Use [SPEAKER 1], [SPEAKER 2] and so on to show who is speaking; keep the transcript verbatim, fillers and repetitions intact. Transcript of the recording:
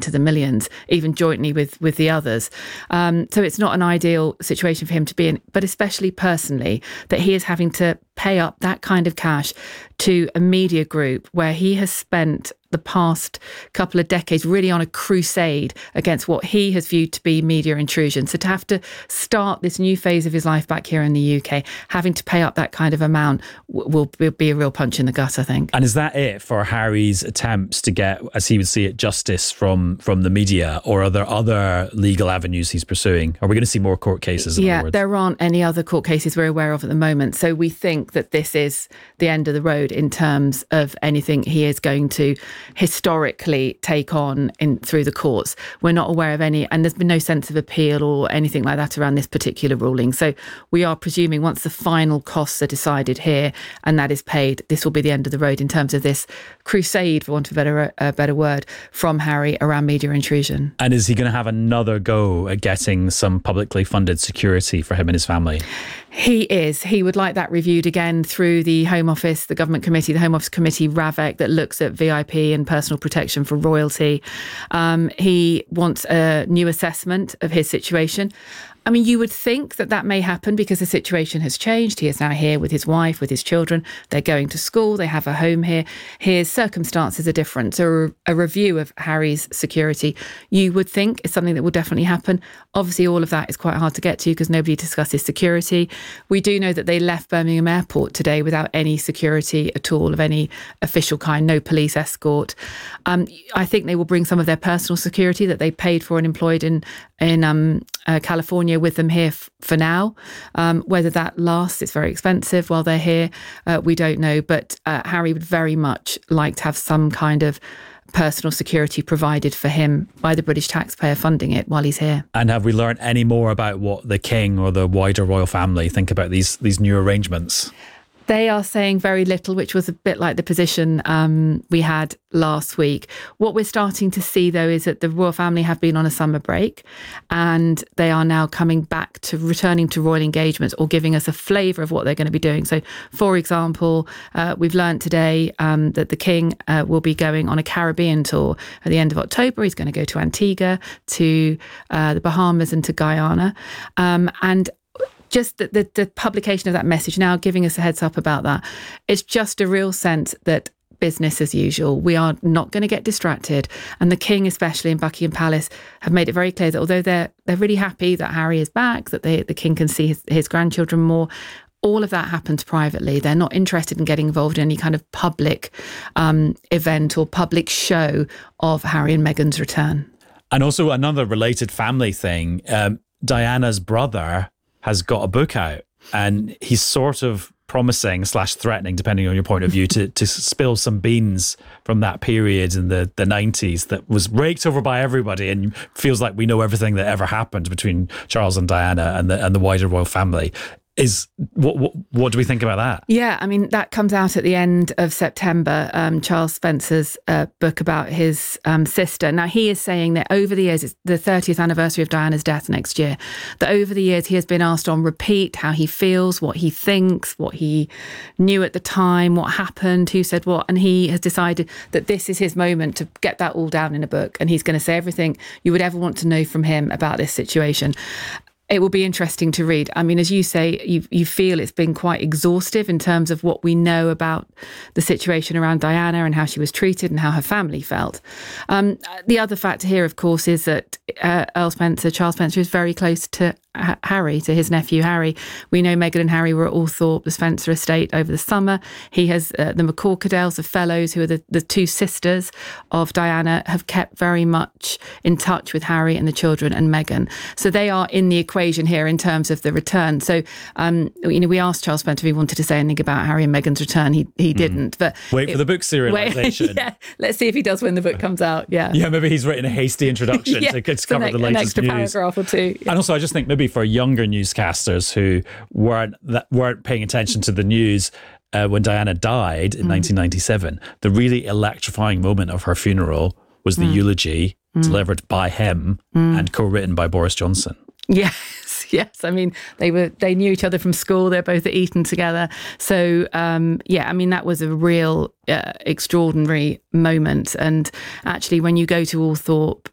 [SPEAKER 1] into the millions, even jointly with, with the others. Um, so it's not an ideal situation for him to be in, but especially personally, that he is having to pay up that kind of cash to a media group where he has spent the past couple of decades really on a crusade against what he has viewed to be media intrusion. So to have to start this new phase of his life back here in the U K, having to pay up that kind of amount will, will be a real punch in the gut, I think.
[SPEAKER 2] And is that it for Harry's attempts to get, as he would see it, justice from, from the media, or are there other legal avenues he's pursuing? Are we going to see more court cases?
[SPEAKER 1] Yeah, there aren't any other court cases we're aware of at the moment. So we think that this is the end of the road in terms of anything he is going to historically take on in through the courts. We're not aware of any, and there's been no sense of appeal or anything like that around this particular ruling. So we are presuming once the final costs are decided here and that is paid, this will be the end of the road in terms of this crusade, for want of a better, a better word, from Harry around media intrusion.
[SPEAKER 2] And is he going to have another go at getting some publicly funded security for him and his family?
[SPEAKER 1] He is. He would like that reviewed again through the Home Office, the government committee, the Home Office committee, RAVEC, that looks at V I P and personal protection for royalty. Um, he wants a new assessment of his situation. I mean, you would think that that may happen because the situation has changed. He is now here with his wife, with his children. They're going to school. They have a home here. His circumstances are different. So a review of Harry's security, you would think, is something that will definitely happen. Obviously, all of that is quite hard to get to because nobody discusses security. We do know that they left Birmingham Airport today without any security at all of any official kind, no police escort. Um, I think they will bring some of their personal security that they paid for and employed in, in um, uh, California with them here f- for now. Um, whether that lasts, it's very expensive while they're here, uh, we don't know. But uh, Harry would very much like to have some kind of personal security provided for him by the British taxpayer funding it while he's here.
[SPEAKER 2] And have we learned any more about what the King or the wider royal family think about these these new arrangements?
[SPEAKER 1] They are saying very little, which was a bit like the position um, we had last week. What we're starting to see, though, is that the royal family have been on a summer break and they are now coming back to returning to royal engagements or giving us a flavour of what they're going to be doing. So, for example, uh, we've learnt today um, that the King uh, will be going on a Caribbean tour at the end of October. He's going to go to Antigua, to uh, the Bahamas and to Guyana. Um, and Just the, the, the publication of that message now giving us a heads up about that. It's just a real sense that business as usual. We are not going to get distracted. And the King, especially in Buckingham Palace, have made it very clear that although they're they're really happy that Harry is back, that they, the King can see his, his grandchildren more, all of that happens privately. They're not interested in getting involved in any kind of public um, event or public show of Harry and Meghan's return.
[SPEAKER 2] And also another related family thing, um, Diana's brother has got a book out and he's sort of promising slash threatening, depending on your point of view, to, to spill some beans from that period in the, the nineties that was raked over by everybody and feels like we know everything that ever happened between Charles and Diana and the, and the wider royal family. Is what, what what do we think about that?
[SPEAKER 1] Yeah, I mean, that comes out at the end of September, um, Charles Spencer's uh, book about his um, sister. Now, he is saying that over the years, it's the thirtieth anniversary of Diana's death next year, that over the years he has been asked on repeat how he feels, what he thinks, what he knew at the time, what happened, who said what, and he has decided that this is his moment to get that all down in a book, and he's going to say everything you would ever want to know from him about this situation. It will be interesting to read. I mean, as you say, you you feel it's been quite exhaustive in terms of what we know about the situation around Diana and how she was treated and how her family felt. Um, the other factor here, of course, is that uh, Earl Spencer, Charles Spencer, is very close to H- Harry, to his nephew Harry. We know Meghan and Harry were at Althorpe, the Spencer estate, over the summer. He has uh, the McCorquodales, the Fellows, who are the, the two sisters of Diana, have kept very much in touch with Harry and the children and Meghan. So they are in the equation here in terms of the return. So, um, you know, we asked Charles Spencer if he wanted to say anything about Harry and Meghan's return. He he mm. didn't. But
[SPEAKER 2] wait for
[SPEAKER 1] it,
[SPEAKER 2] the book serialization.
[SPEAKER 1] Yeah, let's see if he does when the book comes out. Yeah,
[SPEAKER 2] yeah. Maybe he's written a hasty introduction
[SPEAKER 1] yeah,
[SPEAKER 2] to, to
[SPEAKER 1] so
[SPEAKER 2] cover
[SPEAKER 1] an,
[SPEAKER 2] the latest
[SPEAKER 1] an extra
[SPEAKER 2] news.
[SPEAKER 1] paragraph or two. Yeah.
[SPEAKER 2] And also, I just think maybe for younger newscasters who weren't that weren't paying attention to the news uh, when Diana died in mm. nineteen ninety-seven, the really electrifying moment of her funeral was the mm. eulogy mm. delivered by him mm. and co-written by Boris Johnson.
[SPEAKER 1] Yes, yes. I mean, they were they knew each other from school. They're both at Eton together. So, um, yeah, I mean, that was a real uh, extraordinary moment. And actually, when you go to Althorpe